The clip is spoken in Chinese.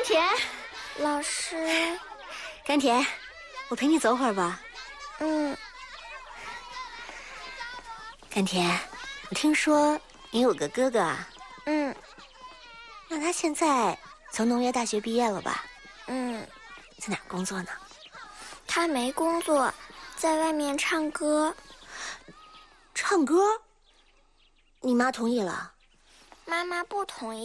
田， 老师， 甘甜，我陪你走会儿吧。甘甜，我听说你有个哥哥啊？那他现在从农业大学毕业了吧？在哪儿工作呢？ 他没工作，在外面唱歌。 唱歌？你妈同意了？ 妈妈不同意。